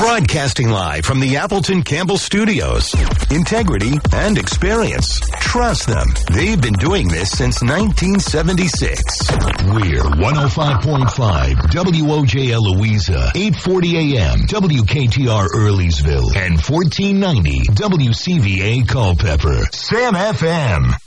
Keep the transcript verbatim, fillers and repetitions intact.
Broadcasting live from the Appleton Campbell Studios. Integrity and experience. Trust them. They've been doing this since nineteen seventy-six. We're one oh five point five W O J L Louisa, eight forty A M W K T R Earlysville, and fourteen ninety W C V A Culpeper. Sam F M.